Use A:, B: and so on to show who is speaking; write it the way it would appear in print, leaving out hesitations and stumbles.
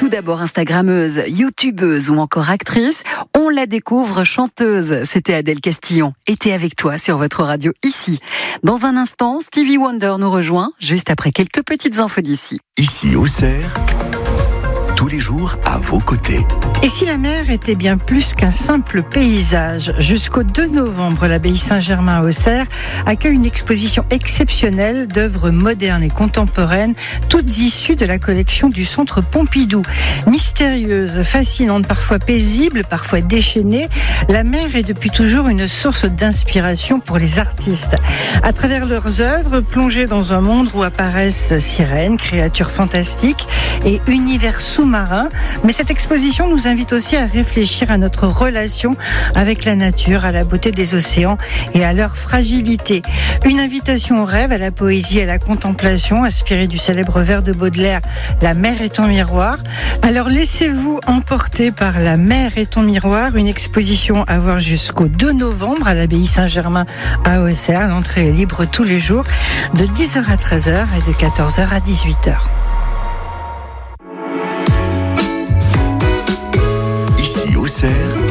A: d'abord instagrammeuse, youtubeuse ou encore actrice, on la découvre chanteuse. C'était Adèle Castillon. Était avec toi sur votre radio ici. Dans un instant, Stevie Wonder nous rejoint, juste après quelques petites infos d'ici.
B: Ici, Auxerre, tous les jours à vos côtés.
C: Et si la mer était bien plus qu'un simple paysage? Jusqu'au 2 novembre, l'abbaye Saint-Germain à Auxerre accueille une exposition exceptionnelle d'œuvres modernes et contemporaines, toutes issues de la collection du Centre Pompidou. Mystérieuse, fascinante, parfois paisible, parfois déchaînée, la mer est depuis toujours une source d'inspiration pour les artistes. À travers leurs œuvres, plongées dans un monde où apparaissent sirènes, créatures fantastiques et univers sous-marins. Mais cette exposition nous invite aussi à réfléchir à notre relation avec la nature, à la beauté des océans et à leur fragilité. Une invitation au rêve, à la poésie, à la contemplation, inspirée du célèbre vers de Baudelaire, La mer est ton miroir. Alors laissez-vous emporter par La mer est ton miroir, une exposition à voir jusqu'au 2 novembre à l'abbaye Saint-Germain à Auxerre. L'entrée est libre tous les jours de 10h à 13h et de 14h à 18h.
B: Ici, Auxerre,